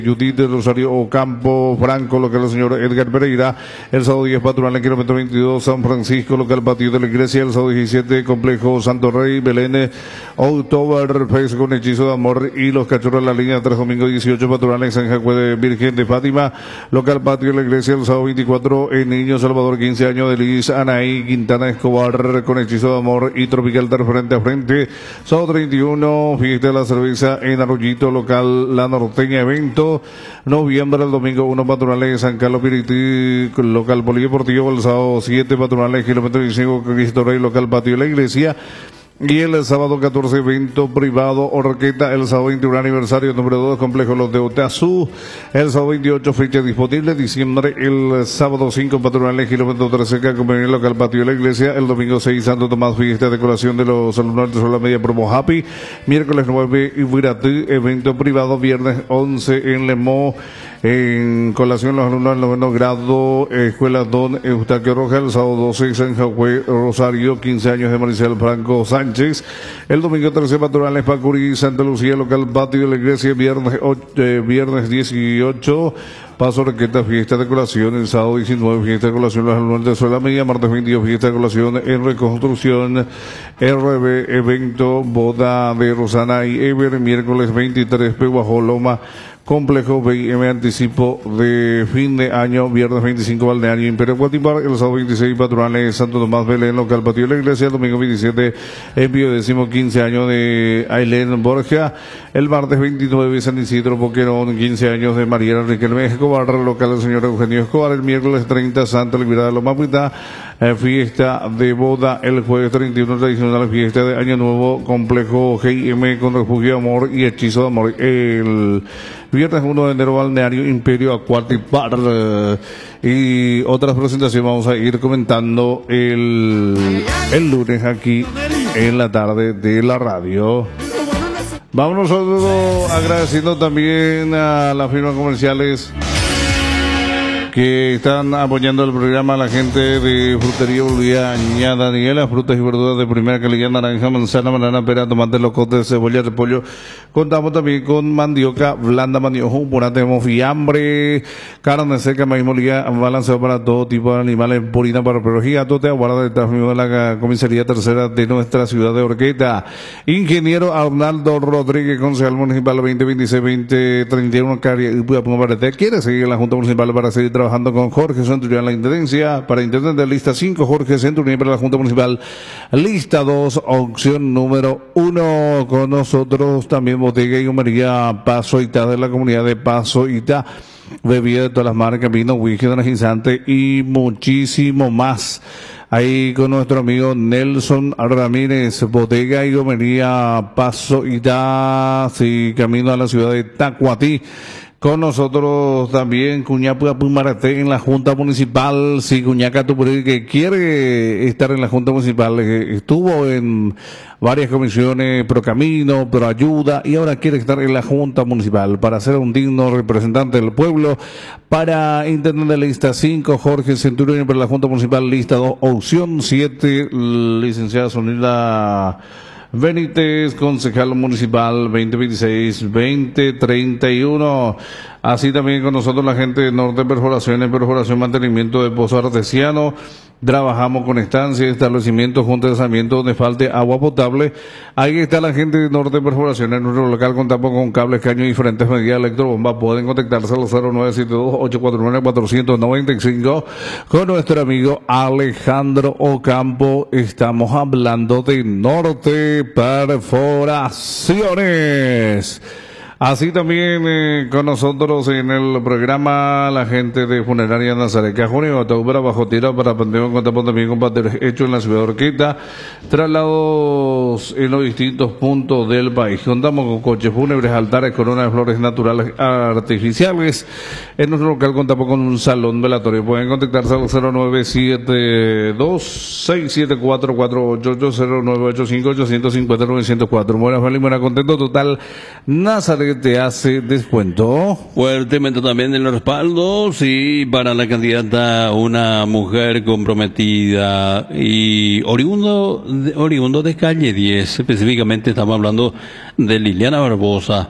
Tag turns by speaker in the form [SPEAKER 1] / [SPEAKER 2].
[SPEAKER 1] Judith de Rosario Ocampo, Franco, local del señor Edgar Pereira. El sábado 10, Patrón, el kilómetro 22, San Francisco, local Patio de la Iglesia. El sábado 17, Complejo Santo Rey, Belén, Oktoberfest con Hechizo de Amor y los Cachorros de la línea 3, domingo 18, Patrón, en San Jacue de Virgen de Fátima, local Patio de la Iglesia. El sábado 24, en Niño Salvador, 15 años de Liz Anaí Quintana Escobar con Hechizo de Amor y Tropical Dar frente a frente. Sábado 31, fiesta de la cerveza en Arroyito, local La Norteña Evento. Noviembre, el domingo 1, Patronales de San Carlos Pirití, local Polideportivo. El sábado 7, Patronales, kilómetro 25, Cristo Rey, local Patio de la Iglesia. Y el sábado 14, evento privado Orqueta. El sábado 21, aniversario número 2, Complejo Los de Otazú. El sábado 28, fecha disponible. Diciembre, el sábado 5, Patronales, kilómetro 13, Cacomenil, local Patio de la Iglesia. El domingo 6, Santo Tomás, fiesta de decoración de los alumnos de la media promo Happy. Miércoles 9, Ibuiratí, evento privado. Viernes 11, en Lemó, en colación los alumnos del 9º grado, Escuela Don Eustaquio Rojas. El sábado 12, San Jacue Rosario, 15 años de Maricel Franco Sánchez. El domingo 13, Patronales Pacurí, Santa Lucía, local Patio de la Iglesia. Viernes 18, Paso Orqueta, fiesta de colación. El sábado 19, fiesta de colación los alumnos de Escuela Media. Martes 22, fiesta de colación en Reconstrucción. RB, evento boda de Rosana y Ever. Miércoles 23, Peguajó Loma, Complejo BM, anticipo de fin de año. Viernes 25, Balneario Imperio Guatimbar. El sábado 26, Patronales Santo Tomás Belén, local Patio de la Iglesia. El domingo 27, envío 15 años de Ailén Borja. El martes 29, San Isidro Boquerón, 15 años de Mariela Riquelme Escobar, local del señor Eugenio Escobar. El miércoles 30, Santa Libertad de Loma Pita, fiesta de boda. El jueves 31, tradicional fiesta de Año Nuevo, Complejo GIM con Refugio de Amor y Hechizo de Amor. El viernes 1 de enero, Balneario Imperio Aquatic Bar. Y otras presentaciones vamos a ir comentando el lunes aquí en la tarde de la radio. Vamos nosotros agradeciendo también a las firmas comerciales que están apoyando el programa, la gente de Frutería Boliviana Daniela, frutas y verduras de primera calidad, naranja, manzana, banana, pera, tomate, locote, cebolla, repollo. Contamos también con mandioca blanda, maniojo, pura, tenemos fiambre, carne seca, maíz molida, balanceado para todo tipo de animales, purina para perros y gatos. Te aguarda detrás mío de la comisaría tercera de nuestra ciudad de Orqueta. Ingeniero Arnaldo Rodríguez, concejal municipal 2026-2031, ¿quiere seguir en la Junta Municipal para seguir trabajando con Jorge Centurión en la Intendencia? Para Intendente de lista 5, Jorge Centurión, para la Junta Municipal lista 2, opción número 1. Con nosotros también Bodega y Gomería Paso Itá, de la comunidad de Paso Itá. Bebida de todas las marcas, vino, whisky, energizante y muchísimo más. Ahí con nuestro amigo Nelson Ramírez, Bodega y Gomería Paso Itá, sí, camino a la ciudad de Tacuatí. Con nosotros también Cuñapa Pumarate en la Junta Municipal. Sí, Cuñaca Tupuri, que quiere estar en la Junta Municipal, estuvo en varias comisiones, pro camino, pro ayuda, y ahora quiere estar en la Junta Municipal para ser un digno representante del pueblo. Para Intendente de lista 5, Jorge Centurión, para la Junta Municipal lista 2, opción 7, licenciada Sonila Benítez, concejal municipal 2026-2031. Así también con nosotros la gente de Norte Perforaciones, perforación, mantenimiento de pozo artesiano. Trabajamos con estancias, establecimientos, juntas de tratamiento donde falte agua potable. Ahí está la gente de Norte Perforaciones. En nuestro local contamos con cables, caños y diferentes medidas de electrobomba. Pueden contactarse al 0972-849-495 con nuestro amigo Alejandro Ocampo. Estamos hablando de Norte Perforaciones. Así también con nosotros en el programa la gente de Funeraria Nazaret Cajón, Bataubra, Bajo Tierra, para Panteón. Contamos también con padres hechos en la ciudad de Orqueta, traslados en los distintos puntos del país. Contamos con coches fúnebres, altares, coronas de flores naturales artificiales. En nuestro local contamos con un salón velatorio. Pueden contactarse al 0972-674-488-0985-850-904. Buena, feliz, buena, contento total. Nazaret te hace descuento.
[SPEAKER 2] Fuertemente también en los respaldos, y para la candidata una mujer comprometida y oriundo de calle 10, específicamente estamos hablando de Liliana Barbosa.